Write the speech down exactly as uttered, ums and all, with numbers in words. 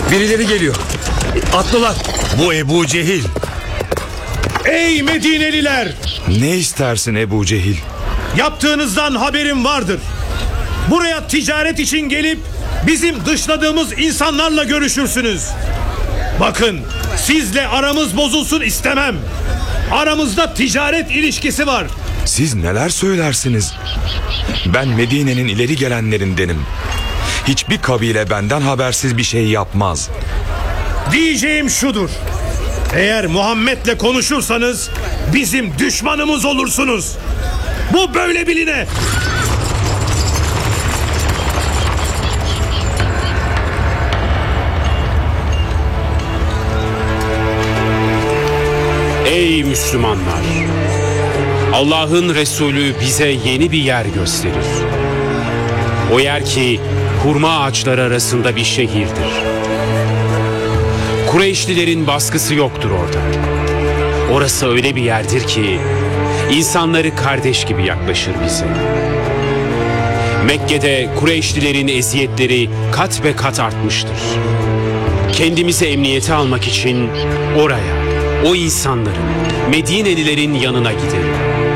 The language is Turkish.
Birileri geliyor. Atlılar. Bu Ebu Cehil. Ey Medineliler! Ne istersin Ebu Cehil? Yaptığınızdan haberim vardır. Buraya ticaret için gelip bizim dışladığımız insanlarla görüşürsünüz. Bakın, sizle aramız bozulsun istemem. Aramızda ticaret ilişkisi var. Siz neler söylersiniz? Ben Medine'nin ileri gelenlerindenim. Hiçbir kabile benden habersiz bir şey yapmaz. Diyeceğim şudur: eğer Muhammed'le konuşursanız bizim düşmanımız olursunuz. Bu böyle biline. Ey Müslümanlar! Allah'ın Resulü bize yeni bir yer gösterir. O yer ki hurma ağaçları arasında bir şehirdir. Kureyşlilerin baskısı yoktur orada. Orası öyle bir yerdir ki insanları kardeş gibi yaklaşır bize. Mekke'de Kureyşlilerin eziyetleri kat be kat artmıştır. Kendimizi emniyete almak için oraya, o insanların, Medinelilerin yanına gidelim.